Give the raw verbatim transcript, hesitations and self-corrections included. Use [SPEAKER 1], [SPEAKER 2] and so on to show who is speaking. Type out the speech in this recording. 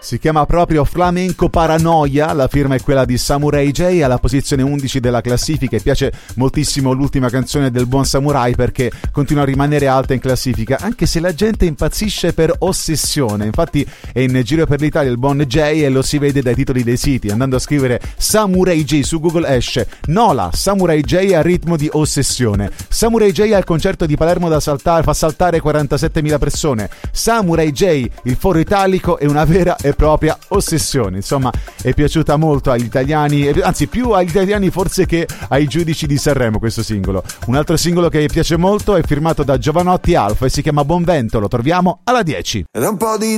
[SPEAKER 1] Si chiama proprio Flamenco Paranoia, la firma è quella di Samurai J, alla posizione undici della classifica, e piace moltissimo l'ultima canzone del buon Samurai perché continua a rimanere alta in classifica, anche se la gente impazzisce per Ossessione. Infatti è in giro per l'Italia il buon J e lo si vede dai titoli dei siti, andando a scrivere Samurai J su Google esce Nola, Samurai J a ritmo di Ossessione, Samurai J al concerto di Palermo da saltare, fa saltare quarantasettemila persone, Samurai J, il foro italico è una vera e propria ossessione. Insomma, è piaciuta molto agli italiani, anzi più agli italiani forse che ai giudici di Sanremo questo singolo. Un altro singolo che piace molto è firmato da Giovanotti Alfa e si chiama Bonvento, lo troviamo alla dieci.
[SPEAKER 2] Ed un po' di